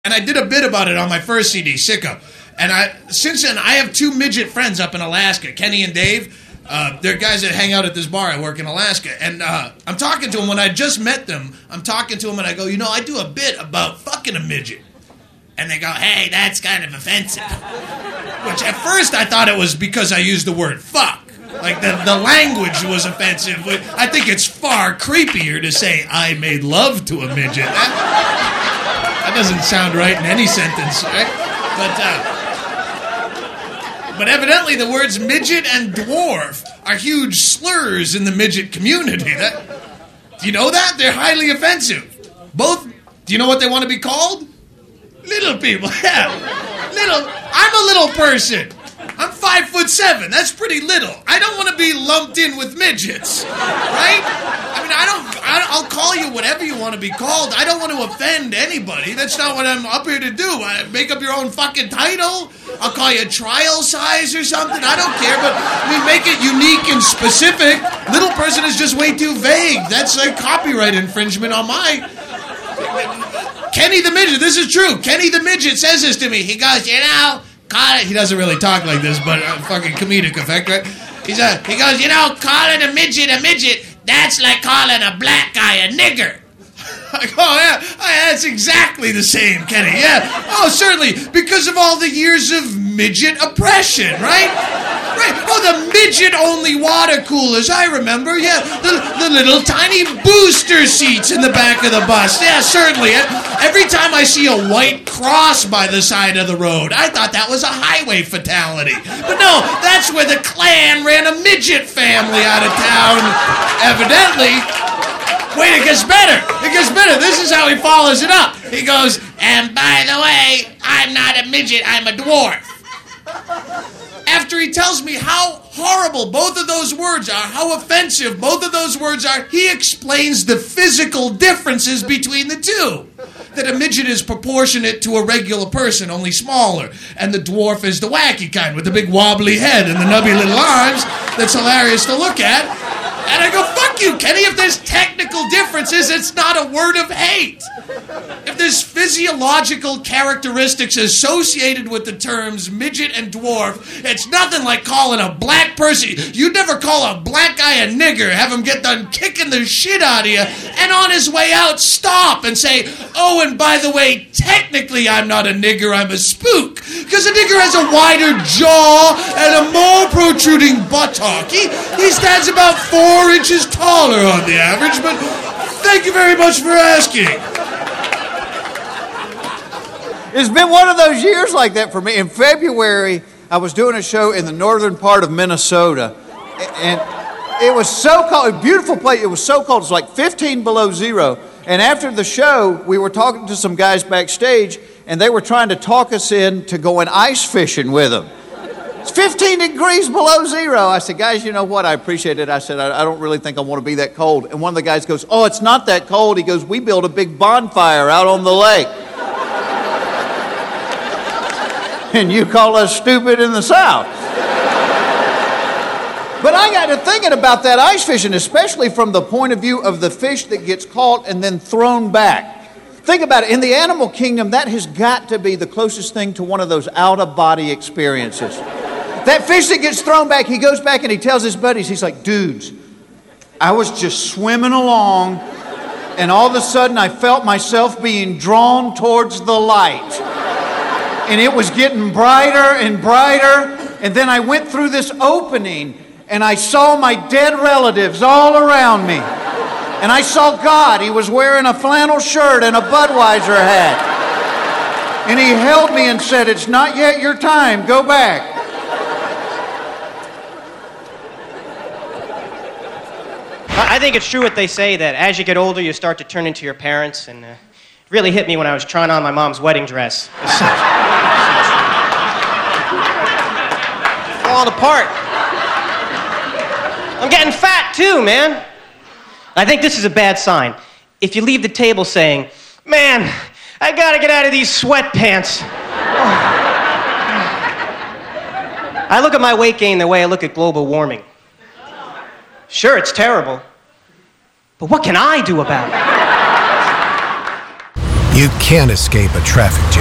And I did a bit about it on my first CD, Sicko. And since then, I have two midget friends up in Alaska, Kenny and Dave. They're guys that hang out at this bar I work in Alaska. And I'm talking to them when I just met them. I'm talking to them and I go, I do a bit about fucking a midget. And they go, hey, that's kind of offensive. Which at first I thought it was because I used the word fuck. Like the language was offensive. I think it's far creepier to say I made love to a midget. That doesn't sound right in any sentence, right? But evidently the words midget and dwarf are huge slurs in the midget community. Do you know that? They're highly offensive. Both, do you know what they want to be called? Little people, yeah. I'm a little person. I'm 5'7". That's pretty little. I don't want to be lumped in with midgets, right? I mean, I'll call you whatever you want to be called. I don't want to offend anybody. That's not what I'm up here to do. Make up your own fucking title. I'll call you trial size or something. I don't care, but make it unique and specific. Little person is just way too vague. That's like copyright infringement on my... Kenny the Midget, this is true. Kenny the Midget says this to me. He goes, he doesn't really talk like this, but fucking comedic effect, right? He goes, calling a midget, that's like calling a black guy a nigger. I go, yeah, that's exactly the same, Kenny, yeah. Oh, certainly, because of all the years of midget oppression, right? Right. Oh, the midget-only water coolers, I remember, yeah. The little tiny booster seats in the back of the bus. Yeah, certainly. Every time I see a white cross by the side of the road, I thought that was a highway fatality. But no, that's where the Klan ran a midget family out of town, evidently. Wait, it gets better. It gets better. This is how he follows it up. He goes, and by the way, I'm not a midget, I'm a dwarf. After he tells me how horrible both of those words are, how offensive both of those words are, he explains the physical differences between the two. That a midget is proportionate to a regular person, only smaller. And the dwarf is the wacky kind with the big wobbly head and the nubby little arms that's hilarious to look at. And I go, fuck you, Kenny. If there's technical differences, it's not a word of hate. If there's physiological characteristics associated with the terms midget and dwarf, it's nothing like calling a black person. You'd never call a black guy a nigger, have him get done kicking the shit out of you, and on his way out, stop and say, oh, and by the way, technically I'm not a nigger, I'm a spook. Because a nigger has a wider jaw and a more protruding buttock. He stands about 4 inches taller on the average, but thank you very much for asking. It's been one of those years like that for me. In February, I was doing a show in the northern part of Minnesota, and it was so cold, a beautiful place. It was so cold, it was like 15 below zero. And after the show, we were talking to some guys backstage, and they were trying to talk us into going ice fishing with them. It's 15 degrees below zero. I said, guys, you know what? I appreciate it. I said, I don't really think I want to be that cold. And one of the guys goes, oh, it's not that cold. He goes, we built a big bonfire out on the lake. And you call us stupid in the South. But I got to thinking about that ice fishing, especially from the point of view of the fish that gets caught and then thrown back. Think about it. In the animal kingdom, that has got to be the closest thing to one of those out-of-body experiences. That fish that gets thrown back, he goes back and he tells his buddies, he's like, dudes, I was just swimming along and all of a sudden I felt myself being drawn towards the light. And it was getting brighter and brighter. And then I went through this opening and I saw my dead relatives all around me. And I saw God. He was wearing a flannel shirt and a Budweiser hat. And he held me and said, it's not yet your time. Go back. I think it's true what they say, that as you get older, you start to turn into your parents. And it really hit me when I was trying on my mom's wedding dress. Falling apart. I'm getting fat too, man. I think this is a bad sign. If you leave the table saying, man, I gotta get out of these sweatpants. I look at my weight gain the way I look at global warming. Sure, it's terrible, but what can I do about it? You can't escape a traffic jam.